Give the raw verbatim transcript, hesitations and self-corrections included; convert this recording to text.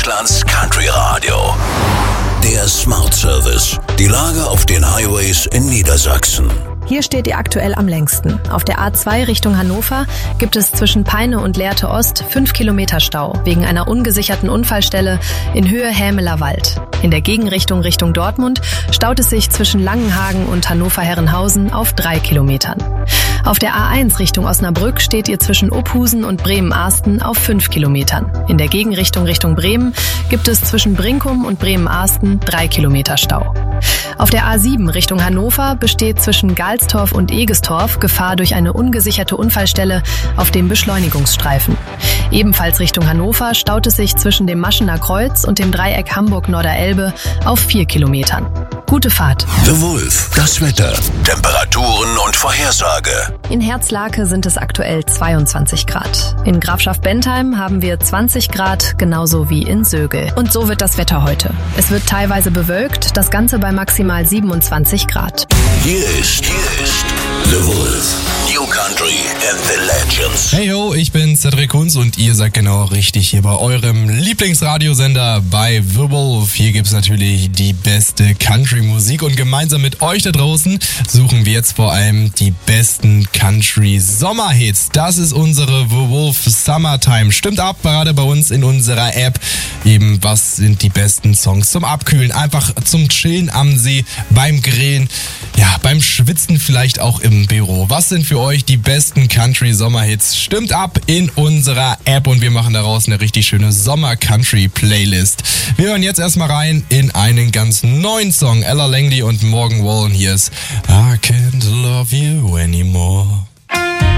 Deutschlands Country Radio. Der Smart Service. Die Lage auf den Highways in Niedersachsen. Hier steht ihr aktuell am längsten. Auf der A zwei Richtung Hannover gibt es zwischen Peine und Lehrte Ost fünf Kilometer Stau wegen einer ungesicherten Unfallstelle in Höhe Hämeler Wald. In der Gegenrichtung Richtung Dortmund staut es sich zwischen Langenhagen und Hannover-Herrenhausen auf drei Kilometern. Auf der A eins Richtung Osnabrück steht ihr zwischen Ophusen und Bremen-Ahsten auf fünf Kilometern. In der Gegenrichtung Richtung Bremen gibt es zwischen Brinkum und Bremen-Ahsten drei Kilometer Stau. Auf der A sieben Richtung Hannover besteht zwischen Galstorf und Egestorf Gefahr durch eine ungesicherte Unfallstelle auf dem Beschleunigungsstreifen. Ebenfalls Richtung Hannover staut es sich zwischen dem Maschener Kreuz und dem Dreieck Hamburg-Norderelbe auf vier Kilometern. Gute Fahrt. The Wolf, das Wetter, Temperaturen und Vorhersage. In Herzlake sind es aktuell zweiundzwanzig Grad. In Grafschaft Bentheim haben wir zwanzig Grad, genauso wie in Sögel. Und so wird das Wetter heute. Es wird teilweise bewölkt, das Ganze bei maximal siebenundzwanzig Grad. Hier ist, hier ist The Wolf. New Country and the Legends. Hey ho, ich bin Cedric Kunz und ihr seid genau richtig hier bei eurem Lieblingsradiosender bei The Wolf. Hier gibt's natürlich die beste Country-Musik und gemeinsam mit euch da draußen suchen wir jetzt vor allem die besten Country-Sommerhits. Das ist unsere The Wolf Summertime. Stimmt ab, gerade bei uns in unserer App. Eben, was sind die besten Songs zum Abkühlen, einfach zum Chillen am See, beim Grillen, ja, beim Schwitzen vielleicht auch im Büro. Was sind für euch die besten Country-Sommerhits? Stimmt ab in unserer App und wir machen daraus eine richtig schöne Sommer-Country-Playlist. Wir hören jetzt erstmal rein in einen ganz neuen Song. Ella Langley und Morgan Wallen. Hier ist I Can't Love You Anymore.